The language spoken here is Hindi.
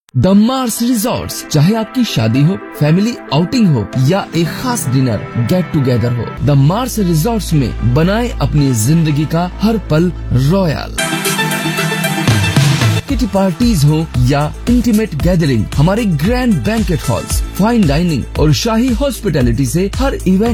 द मार्स रिजॉर्ट्स, चाहे आपकी शादी हो, फैमिली आउटिंग हो या एक खास डिनर गेट टुगेदर हो, द मार्स रिजॉर्ट्स में बनाए अपनी जिंदगी का हर पल रॉयल। किटी पार्टीज हो या इंटीमेट गैदरिंग, हमारे grand banquet halls, fine dining और शाही हॉस्पिटैलिटी से हर इवेंट